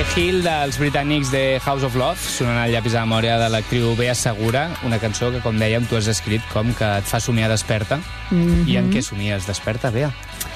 Hill dels britànics de House of Love, sonant al llapis de memòria de l'actriu Bea Segura, una cançó que, com dèiem, tu has escrit com que et fa somiar desperta. I en què somies desperta, Bea?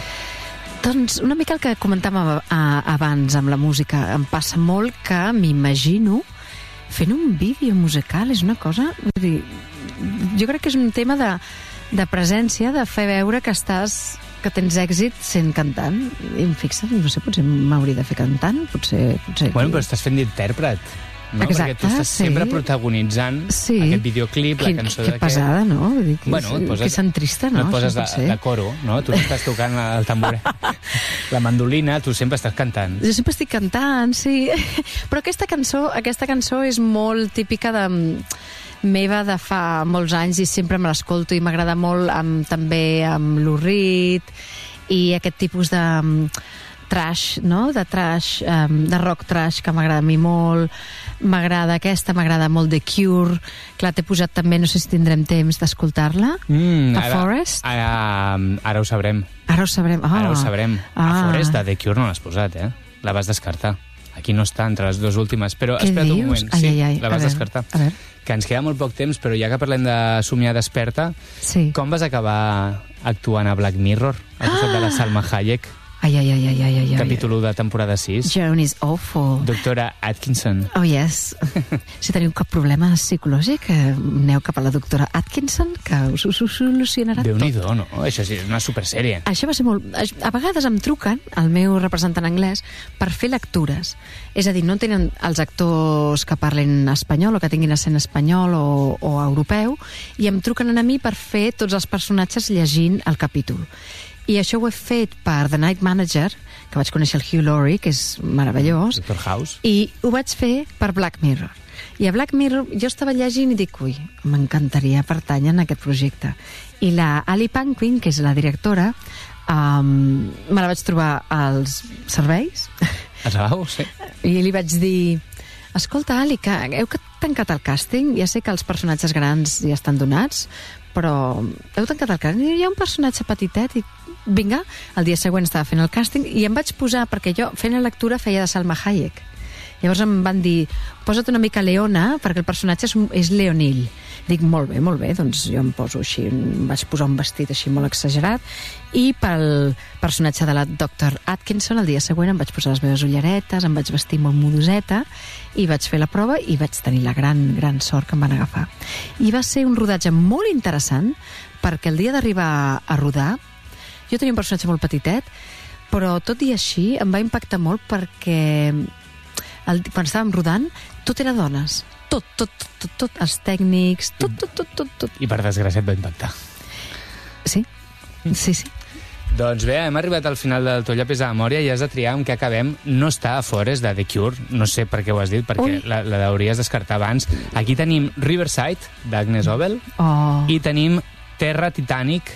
Doncs una mica el que comentàvem abans amb la música. Em passa molt que m'imagino fent un vídeo musical. És una cosa... Vull dir, jo crec que és un tema de presència, de fer veure que tens èxit sent cantant. I em fixa't, no sé, potser m'hauria de fer cantant, potser... Bueno, però estàs fent d'intèrpret, no? Exacte, perquè tu estàs sempre protagonitzant aquest videoclip, la cançó que pesada, no? Vull dir, que centrista, no? Et poses de coro, no? Tu estàs tocant el tamboret, la mandolina, tu sempre estàs cantant. Jo sempre estic cantant, sí. Però aquesta cançó és molt típica meva de fa molts anys i sempre me l'escolto i m'agrada molt també amb Lou Reed i aquest tipus de trash, no? De rock trash que m'agrada a mi molt. M'agrada molt The Cure. Clar, t'he posat també, no sé si tindrem temps d'escoltar-la. A Forest. Ara ho sabrem. Ara ho sabrem. A Forest de The Cure no l'has posat, eh? La vas descartar. Aquí no està entre les dues últimes, però espera't un moment. Sí, la vas descartar. A veure. Que ens queda molt poc temps, però ja que parlem de somiar desperta, com vas acabar actuant a Black Mirror, al costat de la Salma Hayek? Capítol 1 de temporada 6. Joan is awful. Doctora Atkinson. Oh, yes. Si teniu cap problema psicològic, aneu cap a la doctora Atkinson, que us ho solucionarà tot. Déu-n'hi-do, no? Això sí, és una supersèrie. Això va ser molt... A vegades em truquen, el meu representant anglès, per fer lectures. És a dir, no tenen els actors que parlin espanyol o que tinguin accent espanyol o europeu, i em truquen a mi per fer tots els personatges llegint el capítol. I això ho he fet per The Night Manager, que vaig conèixer el Hugh Laurie, que és meravellós. Dr. House. I ho vaig fer per Black Mirror. I a Black Mirror jo estava llegint i dic, ui, m'encantaria pertànyer en aquest projecte. I la Ali Panquin, que és la directora, me la vaig trobar als serveis. A Salau, sí. I li vaig dir, escolta, Ali, que heu tancat el càsting? Ja sé que els personatges grans ja estan donats, però heu tancat el càsting? Hi ha un personatge petitet i vinga, el dia següent estava fent el càsting i em vaig posar, perquè jo fent la lectura feia de Salma Hayek. Llavors em van dir, posa't una mica Leona, perquè el personatge és leonil. Dic, molt bé, doncs jo em poso així, em vaig posar un vestit així molt exagerat, i pel personatge de la Dr. Atkinson el dia següent em vaig posar les meves ulleretes, em vaig vestir molt modoseta, i vaig fer la prova i vaig tenir la gran sort que em van agafar. I va ser un rodatge molt interessant, perquè el dia d'arribar a rodar, jo tenia un personatge molt petitet, però tot i així em va impactar molt perquè quan estàvem rodant, tot era dones. Tot, els tècnics, tot. I per desgràcia et va impactar. Sí. Doncs bé, hem arribat al final del teu llapis de memòria i has de triar amb què acabem. No està a Forest, de The Cure, no sé per què ho has dit, perquè la hauries descartar abans. Aquí tenim Riverside, d'Agnes Obel, i tenim Terra Titanic,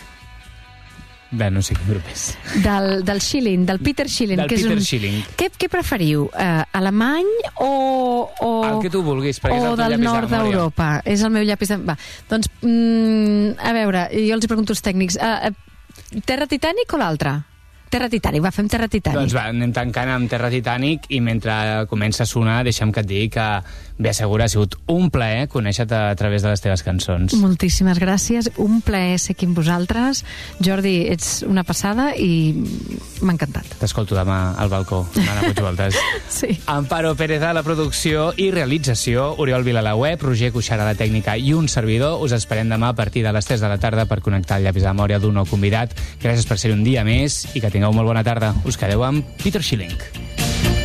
no sé quin grup és. Del Schilling, del Peter Schilling. Del Peter Schilling. Què preferiu? Alemany o... El que tu vulguis, perquè és el teu llapis de memòria. O del nord d'Europa. És el meu llapis de... Va, doncs, a veure, jo els pregunto als tècnics. Terra Titanic o l'altra? Terra Titanic, fem Terra Titanic. Doncs va, anem tancant amb Terra Titanic i mentre comença a sonar, deixa'm que et digui que Bea Segura ha sigut un plaer conèixer-te a través de les teves cançons. Moltíssimes gràcies, un plaer ser aquí amb vosaltres. Jordi, ets una passada i m'ha encantat. T'escolto demà al balcó, Anna Puigvoltes. Sí. Amparo Pérez a la producció i realització, Oriol Vila a la web, Roger Cuixart a la tècnica i un servidor. Us esperem demà a partir de les 3 de la tarda per connectar el llapis de memòria d'un nou convidat. Gràcies per ser un dia més i que tingueu molt bona tarda. Us quedeu amb Peter Schilling.